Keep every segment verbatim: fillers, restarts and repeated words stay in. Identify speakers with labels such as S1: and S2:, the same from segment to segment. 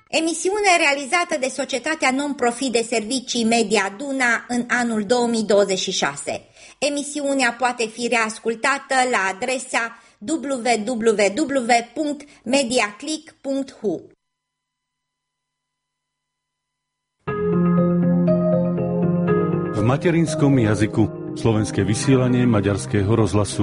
S1: Emisiune realizată de societatea non-profit de servicii Media Duna în anul două mii douăzeci și șase. Emisiunea poate fi reascultată la adresa w w w punct mediaclick punct h u.
S2: V materinskom jazyku slovenské vysielanie Maďarského rozhlasu.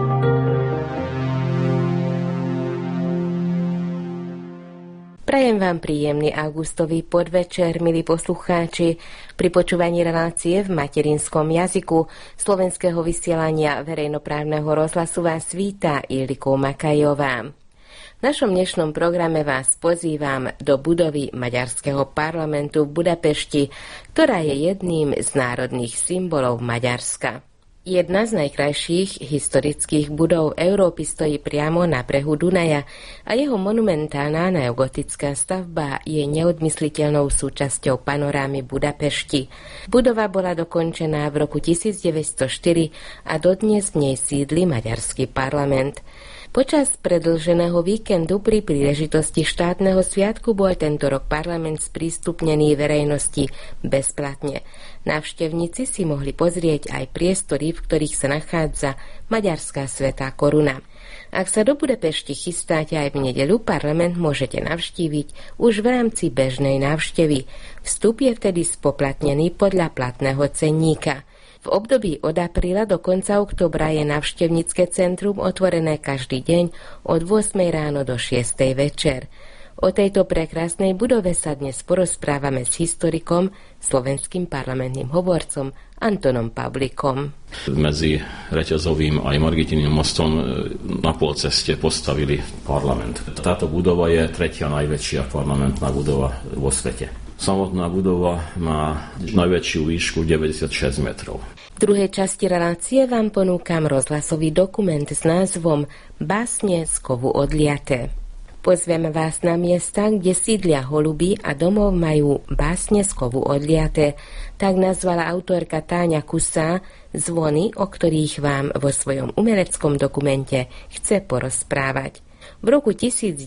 S3: Prajem vám príjemný augustový podvečer, milí poslucháči. Pri počúvaní relácie v materinskom jazyku slovenského vysielania verejnoprávneho rozhlasu vás víta Ildiko Makajová. V našom dnešnom programe vás pozývam do budovy Maďarského parlamentu v Budapešti, ktorá je jedným z národných symbolov Maďarska. Jedna z najkrajších historických budov Európy stojí priamo na brehu Dunaja a jeho monumentálna neogotická stavba je neodmysliteľnou súčasťou panorámy Budapešti. Budova bola dokončená v roku devätnásťstoštyri a dodnes v nej sídli maďarský parlament. Počas predĺženého víkendu pri príležitosti štátneho sviatku bol tento rok parlament sprístupnený verejnosti bezplatne. Návštevníci si mohli pozrieť aj priestory, v ktorých sa nachádza Maďarská svätá koruna. Ak sa do Budapešti chystáte aj v nedeľu, parlament môžete navštíviť už v rámci bežnej návštevy. Vstup je vtedy spoplatnený podľa platného cenníka. V období od apríla do konca októbra je návštevnícke centrum otvorené každý deň od ôsmej ráno do šiestej večer. O tejto prekrásnej budove sa dnes porozprávame s historikom, slovenským parlamentným hovorcom Antonom Pavlikom.
S4: Medzi Reťazovým a Margitiným mostom na polceste postavili parlament. Táto budova je tretia najväčšia parlamentná budova vo svete. Samotná budova má najväčšiu výšku deväťdesiatšesť metrov.
S3: V druhej časti relácie vám ponúkam rozhlasový dokument s názvom Básne z kovu odliaté. Pozveme vás na miesta, kde sídlia holuby a domov majú básne z kovu odliaté. Tak nazvala autorka Táňa Kusá zvony, o ktorých vám vo svojom umeleckom dokumente chce porozprávať. V roku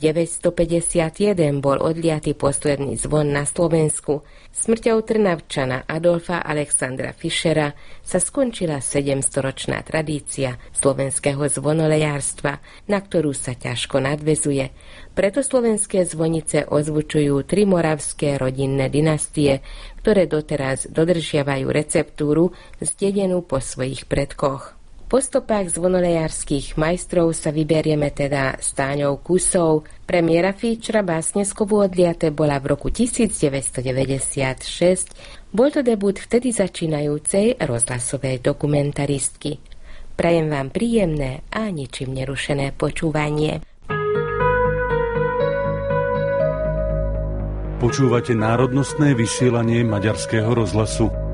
S3: devätnásťstopäťdesiatjeden bol odliatý posledný zvon na Slovensku. Smrťou Trnavčana Adolfa Alexandra Fischera sa skončila sedemstoročná tradícia slovenského zvonolejárstva, na ktorú sa ťažko nadväzuje. Preto slovenské zvonice ozvučujú tri moravské rodinné dynastie, ktoré doteraz dodržiavajú receptúru zdedenú po svojich predkoch. Po stopách zvonolejárskych majstrov sa vyberieme teda s Táňou Kusou. Premiéra featura Básne z kovu odliaté bola v roku devätnásťstodeväťdesiatšesť. Bol to debut vtedy začínajúcej rozhlasovej dokumentaristky. Prajem vám príjemné a ničím nerušené počúvanie.
S2: Počúvate národnostné vysielanie Maďarského rozhlasu.